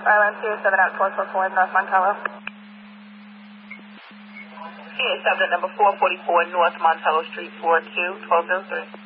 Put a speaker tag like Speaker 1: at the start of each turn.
Speaker 1: Island 27 at 444 North Montello.
Speaker 2: Yeah, subject number 444 North Montello Street, 42203.